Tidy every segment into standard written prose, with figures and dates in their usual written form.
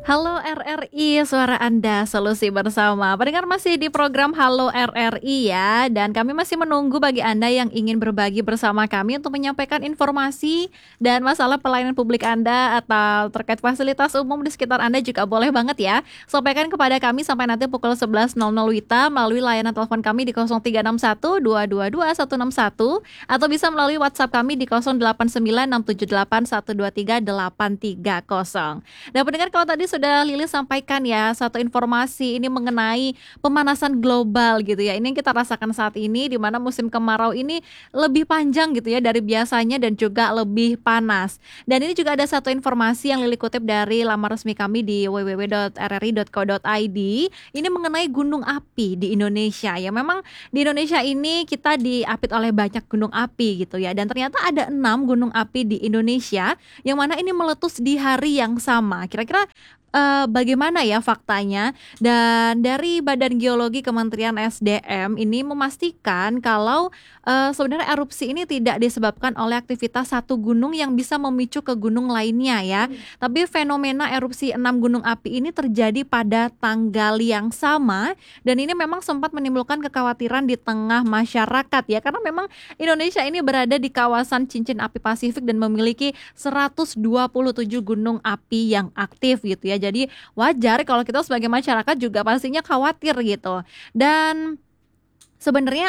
Halo RRI, suara Anda solusi bersama. Pendengar masih di program Halo RRI ya, dan kami masih menunggu bagi Anda yang ingin berbagi bersama kami untuk menyampaikan informasi dan masalah pelayanan publik Anda atau terkait fasilitas umum di sekitar Anda juga boleh banget ya. Sampaikan kepada kami sampai nanti pukul 11.00 WITA melalui layanan telepon kami di 0361 222 161 atau bisa melalui WhatsApp kami di 089678123830. Dan pendengar, kalau tadi sudah Lili sampaikan ya satu informasi ini mengenai pemanasan global gitu ya. Ini yang kita rasakan saat ini di mana musim kemarau ini lebih panjang gitu ya dari biasanya dan juga lebih panas. Dan ini juga ada satu informasi yang Lili kutip dari laman resmi kami di www.rri.co.id. Ini mengenai gunung api di Indonesia. Ya memang di Indonesia ini kita diapit oleh banyak gunung api gitu ya. Dan ternyata ada 6 gunung api di Indonesia yang mana ini meletus di hari yang sama. Kira-kira bagaimana ya faktanya? Dan dari Badan Geologi Kementerian SDM ini memastikan kalau sebenarnya erupsi ini tidak disebabkan oleh aktivitas satu gunung yang bisa memicu ke gunung lainnya ya. Tapi fenomena erupsi 6 gunung api ini terjadi pada tanggal yang sama dan ini memang sempat menimbulkan kekhawatiran di tengah masyarakat ya, karena memang Indonesia ini berada di kawasan cincin api Pasifik dan memiliki 127 gunung api yang aktif gitu ya. Jadi wajar kalau kita sebagai masyarakat juga pastinya khawatir gitu. Dan sebenarnya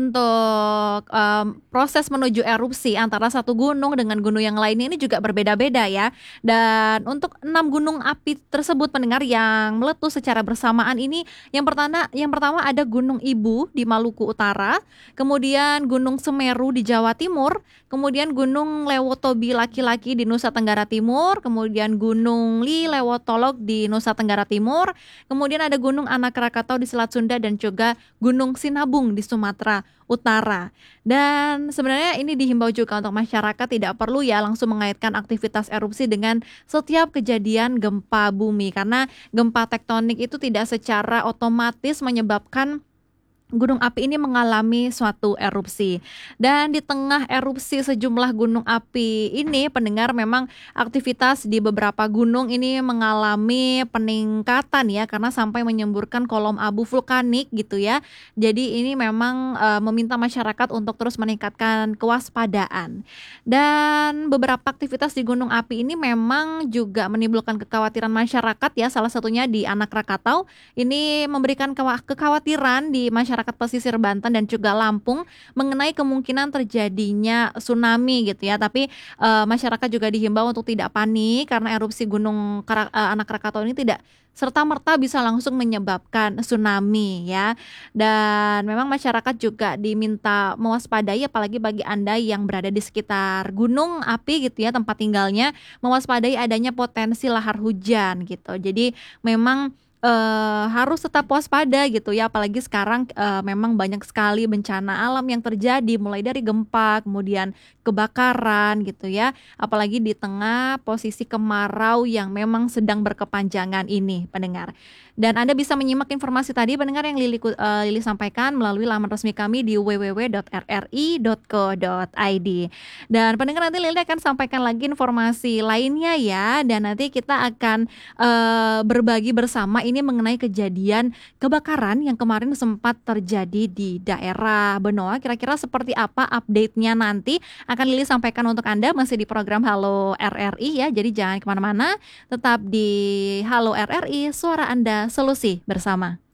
untuk proses menuju erupsi antara satu gunung dengan gunung yang lainnya ini juga berbeda-beda ya. Dan untuk 6 gunung api tersebut pendengar yang meletus secara bersamaan ini, yang pertama ada Gunung Ibu di Maluku Utara, kemudian Gunung Semeru di Jawa Timur, kemudian Gunung Lewotobi Laki-Laki di Nusa Tenggara Timur, kemudian Gunung Lewotolog di Nusa Tenggara Timur, kemudian ada Gunung Anak Rakatau di Selat Sunda dan juga Gunung Sinabung di Sumatera Utara. Dan sebenarnya ini dihimbau juga untuk masyarakat tidak perlu ya langsung mengaitkan aktivitas erupsi dengan setiap kejadian gempa bumi, karena gempa tektonik itu tidak secara otomatis menyebabkan gunung api ini mengalami suatu erupsi. Dan di tengah erupsi sejumlah gunung api ini, pendengar, memang aktivitas di beberapa gunung ini mengalami peningkatan ya, karena sampai menyemburkan kolom abu vulkanik gitu ya. Jadi ini memang meminta masyarakat untuk terus meningkatkan kewaspadaan. Dan beberapa aktivitas di gunung api ini memang juga menimbulkan kekhawatiran masyarakat ya, salah satunya di Anak Rakatau. Ini memberikan kekhawatiran di masyarakat pesisir Banten dan juga Lampung mengenai kemungkinan terjadinya tsunami gitu ya. Tapi masyarakat juga dihimbau untuk tidak panik karena erupsi Gunung Anak Rakatau ini tidak serta-merta bisa langsung menyebabkan tsunami ya. Dan memang masyarakat juga diminta mewaspadai, apalagi bagi Anda yang berada di sekitar gunung api gitu ya tempat tinggalnya, mewaspadai adanya potensi lahar hujan gitu. Jadi memang harus tetap waspada gitu ya, apalagi sekarang memang banyak sekali bencana alam yang terjadi, mulai dari gempa, kemudian kebakaran gitu ya, apalagi di tengah posisi kemarau yang memang sedang berkepanjangan ini pendengar. Dan Anda bisa menyimak informasi tadi pendengar yang Lili sampaikan melalui laman resmi kami di www.rri.co.id. Dan pendengar, nanti Lili akan sampaikan lagi informasi lainnya ya, dan nanti kita akan berbagi bersama ini mengenai kejadian kebakaran yang kemarin sempat terjadi di daerah Benoa. Kira-kira seperti apa update-nya nanti akan Lili sampaikan untuk Anda, masih di program Halo RRI ya. Jadi jangan kemana-mana, tetap di Halo RRI, suara Anda solusi bersama.